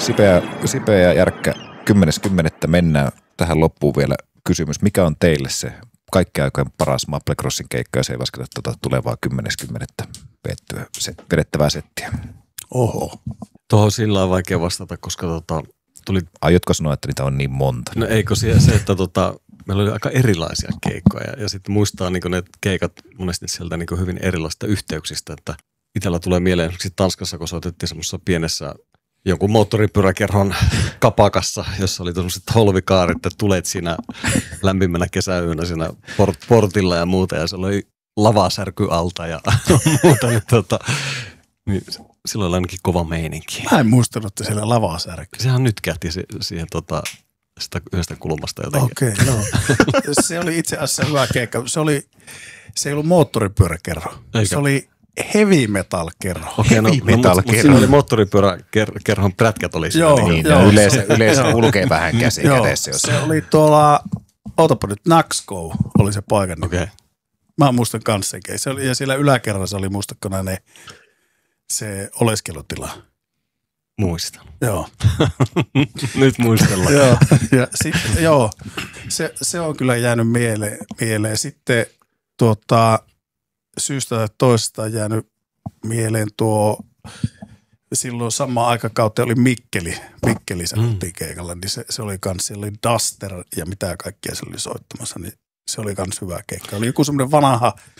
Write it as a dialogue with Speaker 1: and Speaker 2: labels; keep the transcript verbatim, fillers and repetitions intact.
Speaker 1: Sipeä, Sipeä ja Järkkä, kymmenes kymmenettä mennään tähän loppuun vielä kysymys. Mikä on teille se kaikkein aikojen paras Maple Crossin keikka, jos ei lasketa tuota tulevaa kymmenes kymmenettä vedettävää settiä?
Speaker 2: Oho.
Speaker 3: Tuohon sillä on vaikea vastata, koska tota, tuli...
Speaker 1: Aiotko sanoa, että niitä on niin monta?
Speaker 3: No eikö se, se että tota, meillä oli aika erilaisia keikkoja ja, ja sitten muistaa niin ne keikat monesti sieltä niin hyvin erilaisista yhteyksistä, että itsellä tulee mieleen esimerkiksi Tanskassa, kun soitettiin semmoisessa pienessä jonkun moottoripyöräkerhon kapakassa, jossa oli tuollaiset holvikaarit, että tulet siinä lämpimänä kesäyönä siinä port- portilla ja muuta, ja se oli lavasärky alta ja muuta, niin, tota, niin silloin oli ainakin kova meininki.
Speaker 2: Mä en muistanut, että siellä lavasärky.
Speaker 3: Sehän nyt kähti se, siihen tota, sitä yhdestä kulmasta jotenkin.
Speaker 2: Okei, okay, no. Se oli itse asiassa hyvä keikka. Se, oli, se ei ollut moottoripyöräkerho. Eikä. Se oli heavy metal kerho.
Speaker 3: Okei, no, no mutta mut siinä oli moottoripyöräkerhon prätkät oli siinä.
Speaker 1: Joo, niin, joo. Yleensä, yleensä kulkee vähän käsi kädessä.
Speaker 2: Se oli tuolla, ootapa nyt, Naxco oli se paikan.
Speaker 3: Okei. Okay.
Speaker 2: Mä muistan kanssa sen. Se oli, ja siellä yläkerrassa oli muistakkona ne, se oleskelutila.
Speaker 3: Muistan.
Speaker 2: Joo.
Speaker 3: Nyt muistellaan.
Speaker 2: Joo, ja sitten, joo, se, se on kyllä jäänyt mieleen. mieleen. Sitten tuota, syystä tai toisesta on jäänyt mieleen tuo, silloin samaan aikakauteen oli Mikkeli, Mikkeli sanottiin mm. keikalla, niin se, se oli kans, siellä oli Duster ja mitä kaikkea se oli soittamassa, niin se oli kans hyvä keikka. Oli joku semmoinen vanha